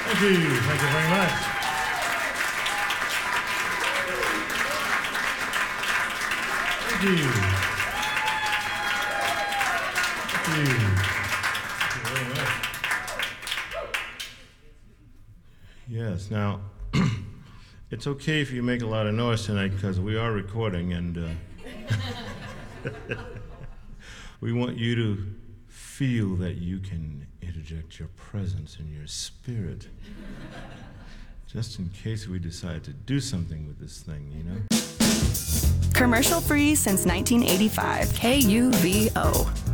Thank you. Thank you very much. Thank you. Thank you. Thank you very much. Yes, now, it's okay if you make a lot of noise tonight because we are recording and we want you to feel that you can interject your presence and your spirit just in case we decide to do something with this thing, you know? Commercial free since 1985. KUVO.